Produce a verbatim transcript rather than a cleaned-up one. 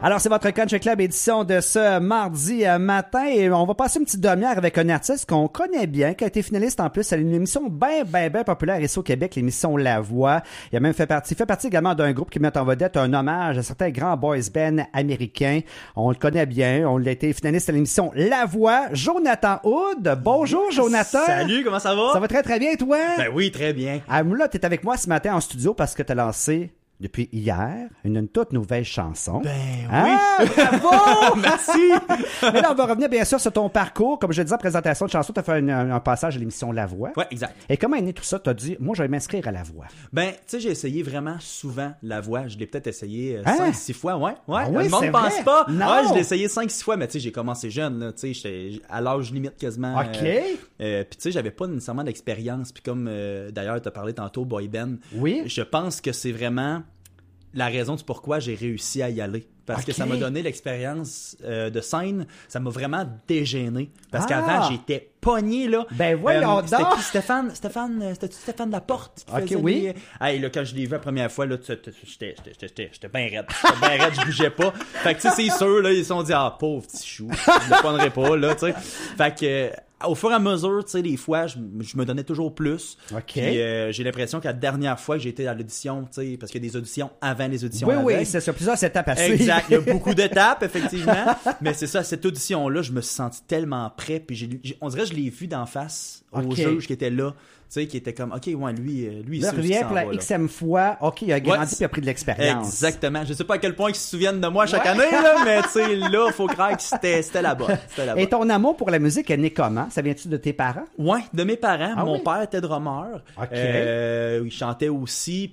Alors, c'est votre Country Club édition de ce mardi matin et on va passer une petite demi-heure avec un artiste qu'on connaît bien, qui a été finaliste en plus à une émission bien, bien, bien populaire ici au Québec, l'émission La Voix. Il a même fait partie, fait partie également d'un groupe qui met en vedette un hommage à certains grands boys bands américains. On le connaît bien, on a été finaliste à l'émission La Voix. Jonathan Hood. Bonjour, Jonathan. Salut, comment ça va? Ça va très, très bien, toi? Ben oui, très bien. Ah, là, t'es avec moi ce matin en studio parce que t'as lancé depuis hier, une, une toute nouvelle chanson. Ben ah, oui. Bravo! Merci! Mais là, on va revenir bien sûr sur ton parcours. Comme je le disais en présentation de chanson, tu as fait un, un, un passage à l'émission La Voix. Ouais, exact. Et comment est né tout ça? Tu as dit, moi, je vais m'inscrire à La Voix. Ben, tu sais, j'ai essayé vraiment souvent La Voix. Je l'ai peut-être essayé euh, Hein? cinq six fois. Ouais, ouais. Ah oui, Le monde c'est pense vrai? pas. Non. Ouais, je l'ai essayé cinq six fois, mais tu sais, j'ai commencé jeune, là. Tu sais, j'étais à l'âge limite quasiment. OK. Euh, euh, Puis tu sais, j'avais pas nécessairement d'expérience. Puis comme, euh, d'ailleurs, tu as parlé tantôt, boy band. Oui. Je pense que c'est vraiment la raison du pourquoi j'ai réussi à y aller. Parce okay. que ça m'a donné l'expérience euh, de scène. Ça m'a vraiment dégêné. Parce ah. qu'avant, j'étais pogné, là. Ben voyons euh, C'était donc. qui, Stéphane? Stéphane, c'était Stéphane Laporte qui OK, faisait oui. les... Hey, là, quand je l'ai vu la première fois, là, j'étais bien raide. J'étais bien raide, je bougeais pas. Fait que, tu sais, c'est sûr, là, ils se sont dit, ah, pauvre petit chou, je le prendrai pas, là, tu sais. Fait que... Euh, au fur et à mesure, tu sais, des fois, je, je me donnais toujours plus. OK. Puis euh, j'ai l'impression que la dernière fois que j'ai été à l'audition, tu sais, parce qu'il y a des auditions avant les auditions Oui, avec. oui, c'est ça. Plusieurs étapes à suivre. Exact. Il y a beaucoup d'étapes, effectivement. Mais c'est ça, cette audition-là, je me suis senti tellement prêt. Puis j'ai, j'ai, on dirait que je l'ai vu d'en face au OK. juge qui était là. Tu sais, qui était comme, OK, ouais, lui, lui, il Là, sait où il rien s'en pour la va, là. xème fois. OK, il a grandi Ouais, puis il a pris de l'expérience. Exactement. Je sais pas à quel point ils se souviennent de moi chaque Ouais. année, là, mais tu sais, là, faut croire que c'était, c'était là-bas. C'était là-bas. Et ton amour pour la musique est né comment? Ça vient-tu de tes parents? Ouais, de mes parents. Ah Mon oui? père était drummer. OK. Euh, il chantait aussi.